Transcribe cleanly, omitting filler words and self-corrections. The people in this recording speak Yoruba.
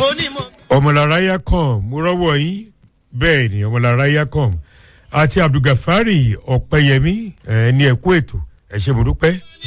ọmọlára yakom mo rọ́wọ́ yín bẹ́ẹ̀ ni ọmọlára yakom àti abdulgafari ọ̀pẹ́yẹmí ní ẹ̀kú ètò ẹ̀ ṣe mo dúpẹ́.